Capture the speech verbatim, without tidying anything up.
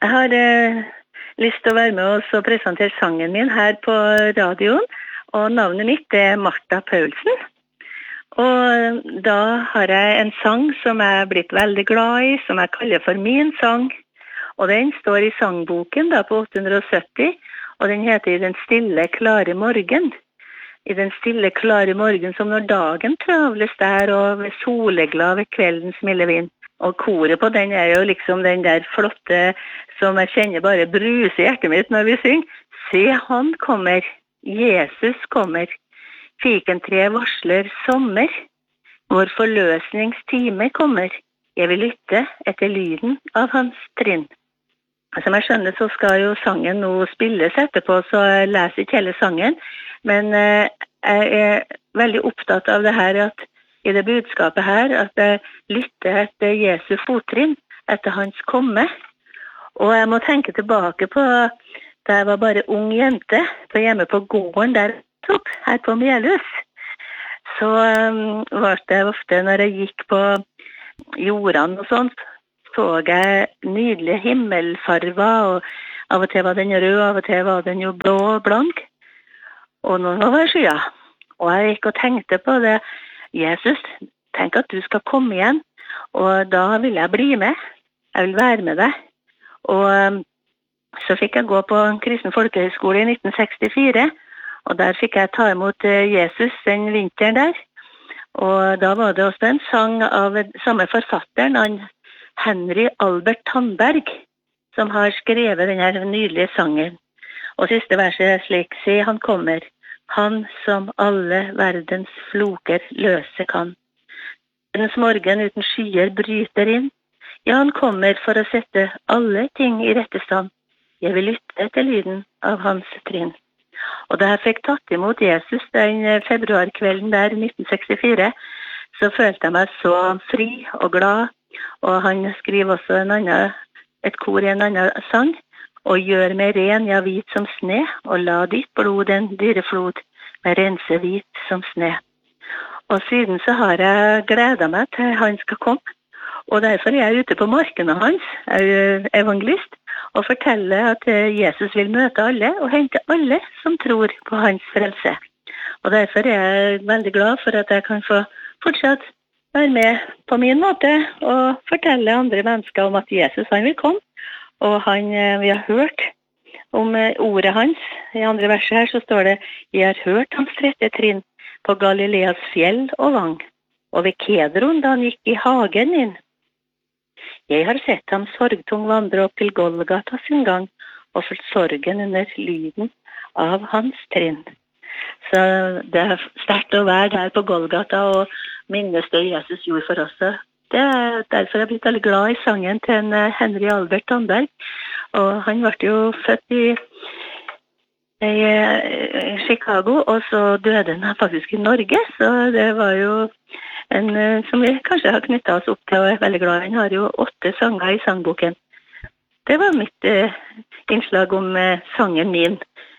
Jeg har eh, lyst til å være med oss og presentere sangen min her på radioen, og navnet mitt er Martha Paulsen. Og da har jeg en sang som jeg er blitt veldig glad i, som jeg kaller for min sang. Og den står i sangboken da, på åtte hundre og sytti, og den heter «I den stille, klare morgen». I den stille, klare morgen, som når dagen travles der, og ved soleglad ved kveldens milde vind. Og koret på den er jo liksom den der flotte, som jeg kjenner bare bruse i hjertet mitt når vi synger. Se, han kommer, Jesus kommer, fikentre varsler sommer, vår forløsningstime kommer. Jeg vil lytte etter lyden av hans trinn. Som jeg skjønner, så skal jo sangen nå spilles etterpå, så jeg leser ikke hele sangen. Men eh, jeg er veldig opptatt av det her, at i det budskapet her, at jeg lytter etter Jesu fottrinn, etter hans komme. Og jeg må tenke tilbake på da jeg var bare ung jente, på hjemme på gården der opp, her på Melhus. Så um, var det ofte når jeg gikk på jordene og sånt, så jeg nydelige himmelfarver, og av og til var den rød, av og til var den jo blå og blank. Og noen var skya. Og jeg gikk og tenkte på det, Jesus, tenk at du skal komme igjen, og da vil jeg bli med. Jeg vil være med deg. Og um, så fikk jeg gå på en kristen folkehøyskole i nitten sekstifire, og der fikk jeg ta imot uh, Jesus den vinteren der. Og da var det også en sang av samme forfatteren, han Henry Albert Tandberg, som har skrevet denne nydelige sangen. Og siste verset er slik: Se, han kommer, han som alle verdens floker løse kan. Verdens morgen uten skyer bryter inn. Ja, han kommer for å sette alle ting i rette stand. Jeg vil lytte etter lyden av hans trinn. Og da jeg fikk tatt imot Jesus den februarkvelden der i nitten sekstifire, så følte jeg meg så fri og glad. Og han skriver også en annen, et kor i en annen sang. Og gjør meg ren, ja, hvit som sne, og la ditt blod en dyreflod, med rense hvit som sne. Og siden så har jeg gledet meg til han skal komme. Og derfor er jeg ute på markene hans, jeg er evangelist, og forteller at Jesus vil møte alle, og hente alle som tror på hans frelse. Og derfor er jeg veldig glad for at jeg kan få fortsatt være med på min måte, og fortelle andre mennesker om at Jesus han vil komme. Og han, vi har hørt om ordet hans. I andre verset her så står det: Jeg har hørt hans trette trinn på Galileas fjell og vang, og ved Kedron da han gikk i hagen inn. Jeg har sett ham sorgtung vandre opp til Golgata sin gang, og følt sorgen under lyden av hans trinn. Så det er sterkt å være der på Golgata og minnes det Jesus gjorde for oss. Det er derfor jeg er blitt veldig glad i sangen til en Henry Albert Tandberg. Og han ble jo født i, i Chicago, og så døde han faktisk i Norge. Så det var jo en som vi kanskje har knyttet oss opp til og er veldig glad i. Han har jo åtte sanger i sangboken. Det var mitt eh, innslag om eh, sangen min.